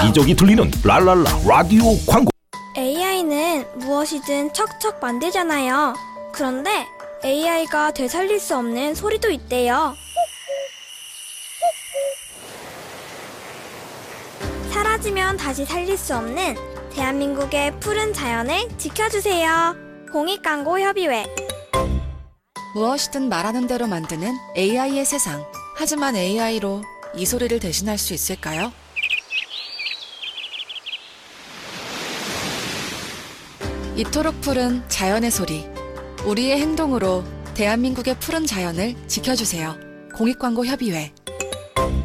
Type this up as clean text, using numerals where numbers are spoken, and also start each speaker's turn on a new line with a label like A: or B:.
A: 여기저기 들리는 랄랄라 라디오 광고.
B: AI는 무엇이든 척척 만들잖아요. 그런데 AI가 되살릴 수 없는 소리도 있대요. 사라지면 다시 살릴 수 없는 대한민국의 푸른 자연을 지켜주세요. 공익광고협의회.
C: 무엇이든 말하는 대로 만드는 AI의 세상. 하지만 AI로 이 소리를 대신할 수 있을까요? 이토록 푸른 자연의 소리. 우리의 행동으로 대한민국의 푸른 자연을 지켜주세요. 공익광고협의회.